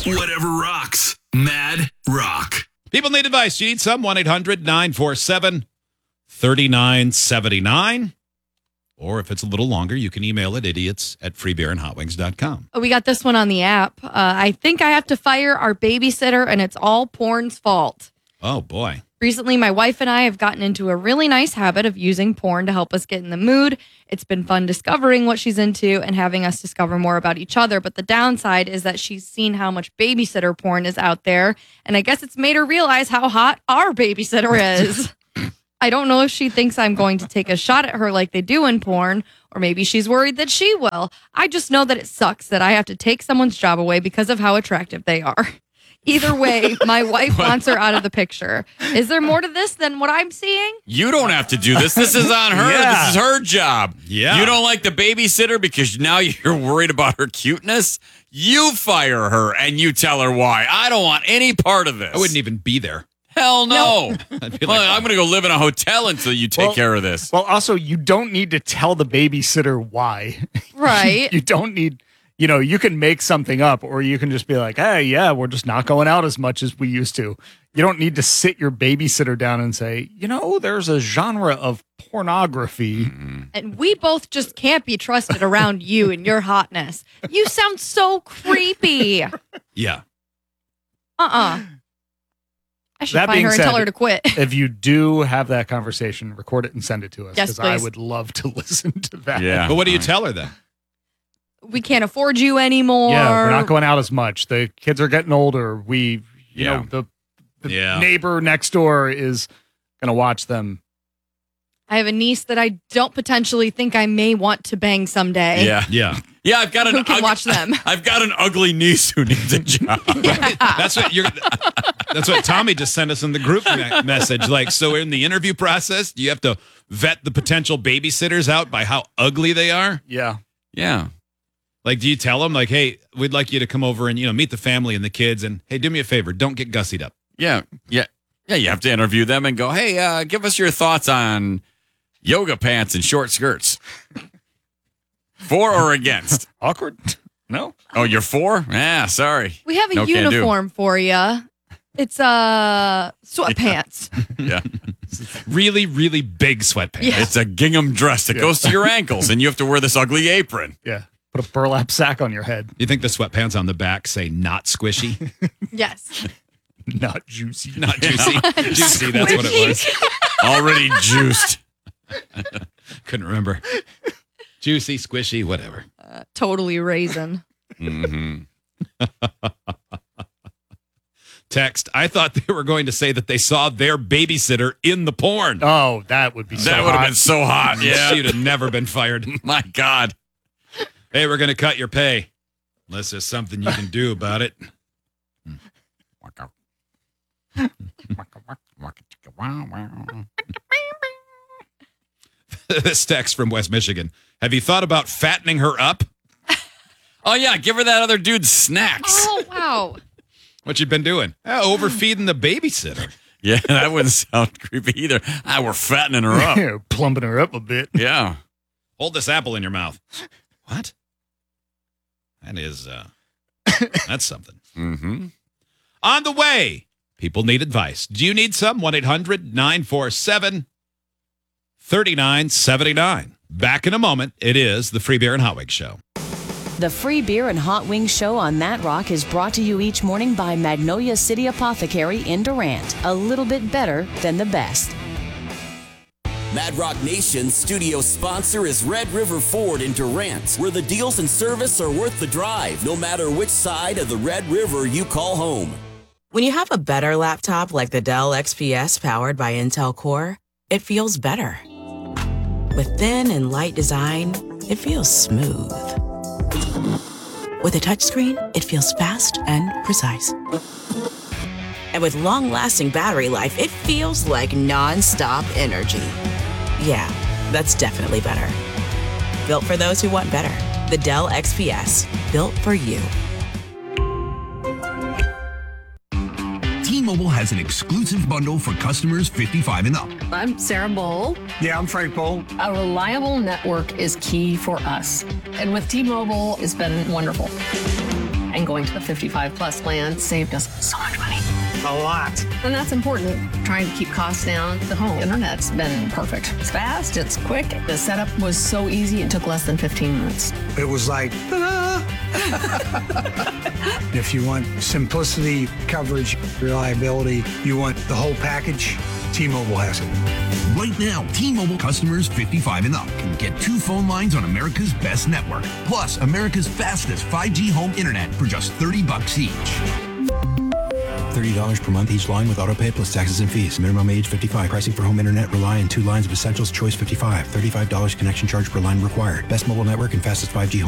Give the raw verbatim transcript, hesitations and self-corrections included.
Whatever rocks. Mad Rock. People need advice. You need some. one eight hundred nine four seven three nine seven nine. Or if it's a little longer, you can email it idiots at free beer and hot wings dot com. Oh, we got this one on the app. Uh, I think I have to fire our babysitter, and it's all porn's fault. Oh, boy. Recently, my wife and I have gotten into a really nice habit of using porn to help us get in the mood. It's been fun discovering what she's into and having us discover more about each other. But the downside is that she's seen how much babysitter porn is out there. And I guess it's made her realize how hot our babysitter is. I don't know if she thinks I'm going to take a shot at her like they do in porn, or maybe she's worried that she will. I just know that it sucks that I have to take someone's job away because of how attractive they are. Either way, my wife wants her out of the picture. Is there more to this than what I'm seeing? You don't have to do this. This is on her. Yeah. This is her job. Yeah. You don't like the babysitter because now you're worried about her cuteness? You fire her and you tell her why. I don't want any part of this. I wouldn't even be there. Hell no. I'd be Well, like, I'm going to go live in a hotel until you take Well- care of this. Well, also, you don't need to tell the babysitter why. Right. You don't need, you know, you can make something up, or you can just be like, hey, yeah, we're just not going out as much as we used to. You don't need to sit your babysitter down and say, you know, there's a genre of pornography. And we both just can't be trusted around you and your hotness. You sound so creepy. yeah. Uh-uh. I should That find being her and said, tell her to quit. If you do have that conversation, record it and send it to us. Yes, Because I please. would love to listen to that. Yeah. But what do you tell her then? We can't afford you anymore. Yeah, we're not going out as much. The kids are getting older. We, you Yeah. know, the, the Yeah. neighbor next door is going to watch them. I have a niece that I don't potentially think I may want to bang someday. Yeah. Yeah. Yeah, I've got an Who can ug- watch them? I've got an ugly niece who needs a job. That's what you're. That's what Tommy just sent us in the group me- message. Like, so in the interview process, do you have to vet the potential babysitters out by how ugly they are? Yeah. Yeah. Like, do you tell them, like, hey, we'd like you to come over and, you know, meet the family and the kids, and hey, do me a favor, don't get gussied up. Yeah. Yeah. Yeah, you have to interview them and go, hey, uh, give us your thoughts on yoga pants and short skirts. For or against? Awkward? No? Oh, you're for? Yeah, sorry. We have a No can do. uniform for you. It's uh sweatpants. Yeah. Really, really big sweatpants. Yeah. It's a gingham dress that goes to your ankles, and you have to wear this ugly apron. Yeah. Put a burlap sack on your head. You think the sweatpants on the back say not squishy? Yes. Not juicy. Not juicy. Juicy, that's what it was. Already juiced. Couldn't remember. Juicy, squishy, whatever. Uh, totally raisin. Mm-hmm. Text, I thought they were going to say that they saw their babysitter in the porn. Oh, that would be so That would have hot. been so hot. Yeah. She'd have never been fired. My God. Hey, we're going to cut your pay. Unless there's something you can do about it. This text from West Michigan. Have you thought about fattening her up? Oh, yeah. Give her that other dude's snacks. Oh, wow. What you been doing? Oh, overfeeding the babysitter. Yeah, that wouldn't sound creepy either. Ah, we're fattening her up. Yeah, plumping her up a bit. Yeah. Hold this apple in your mouth. What? That is, uh, that's something. Mm-hmm. On the way, people need advice. Do you need some? one eight hundred nine four seven three nine seven nine. Back in a moment. It is the Free Beer and Hot Wings Show. The Free Beer and Hot Wings Show on That Rock is brought to you each morning by Magnolia City Apothecary in Durant. A little bit better than the best. Mad Rock Nation's studio sponsor is Red River Ford in Durant, where the deals and service are worth the drive, no matter which side of the Red River you call home. When you have a better laptop like the Dell X P S powered by Intel Core, it feels better. With thin and light design, it feels smooth. With a touchscreen, it feels fast and precise. And with long-lasting battery life, it feels like non-stop energy. Yeah, that's definitely better. Built for those who want better. The Dell X P S, built for you. T-Mobile has an exclusive bundle for customers fifty-five and up. I'm Sarah Bowl. Yeah, I'm Frank Bowl. A reliable network is key for us. And with T-Mobile, it's been wonderful. And going to the fifty-five plus plan saved us so much money. A lot. And that's important. Trying to keep costs down. The home internet's been perfect. It's fast, it's quick. The setup was so easy, it took less than fifteen minutes. It was like, ta-da! If you want simplicity, coverage, reliability, you want the whole package, T-Mobile has it. Right now, T-Mobile customers fifty-five and up can get two phone lines on America's best network, plus America's fastest five G home internet for just thirty bucks each. thirty dollars per month each line with autopay plus taxes and fees. Minimum age fifty-five. Pricing for home internet rely on two lines of essentials. Choice fifty-five. thirty-five dollars connection charge per line required. Best mobile network and fastest five G home